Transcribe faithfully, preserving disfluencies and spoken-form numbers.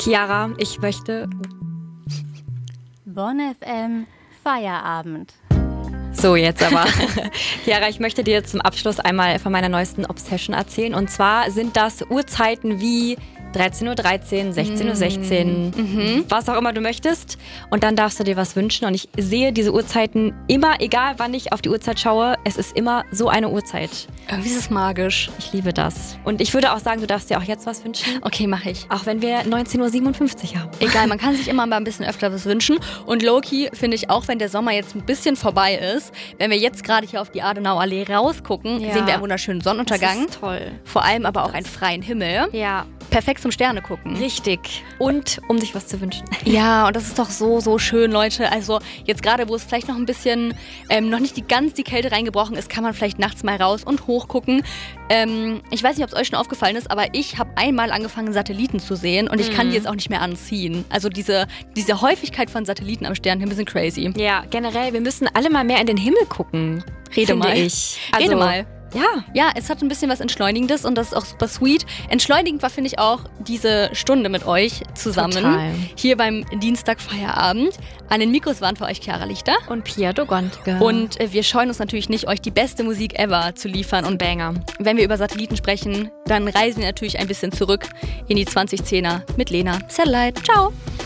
Chiara, ich möchte... Bonn F M, Feierabend. So, jetzt aber. Chiara, ich möchte dir zum Abschluss einmal von meiner neuesten Obsession erzählen. Und zwar sind das Uhrzeiten wie dreizehn Uhr dreizehn, sechzehn Uhr sechzehn, mhm. was auch immer du möchtest. Und dann darfst du dir was wünschen. Und ich sehe diese Uhrzeiten immer, egal wann ich auf die Uhrzeit schaue, es ist immer so eine Uhrzeit. Irgendwie ist es magisch. Ich liebe das. Und ich würde auch sagen, du darfst dir auch jetzt was wünschen. Okay, mache ich. Auch wenn wir neunzehn Uhr siebenundfünfzig haben. Egal, man kann sich immer mal ein bisschen öfter was wünschen. Und low-key finde ich auch, wenn der Sommer jetzt ein bisschen vorbei ist, wenn wir jetzt gerade hier auf die Adenauallee rausgucken, ja. sehen wir einen wunderschönen Sonnenuntergang. Das ist toll. Vor allem aber auch einen freien Himmel. Ja. Perfekt zum Sterne gucken. Richtig. Und um sich was zu wünschen. Ja, und das ist doch so, so schön, Leute. Also jetzt gerade, wo es vielleicht noch ein bisschen, ähm, noch nicht die, ganz die Kälte reingebrochen ist, kann man vielleicht nachts mal raus und hochgucken. Ähm, ich weiß nicht, ob es euch schon aufgefallen ist, aber ich habe einmal angefangen, Satelliten zu sehen und ich mhm. kann die jetzt auch nicht mehr anziehen. Also diese, diese Häufigkeit von Satelliten am Sternenhimmel sind crazy. Ja, generell, wir müssen alle mal mehr in den Himmel gucken. Rede finde mal. ich. Also, Rede mal. Ja. Ja, es hat ein bisschen was Entschleunigendes und das ist auch super sweet. Entschleunigend war, finde ich, auch diese Stunde mit euch zusammen. Total. Hier beim Dienstag-Feierabend. An den Mikros waren für euch Chiara Lichter. Und Pia Dogontka. Und äh, wir scheuen uns natürlich nicht, euch die beste Musik ever zu liefern. Und Banger. Wenn wir über Satelliten sprechen, dann reisen wir natürlich ein bisschen zurück in die zwanzig zehner mit Lena Satellite. Ciao.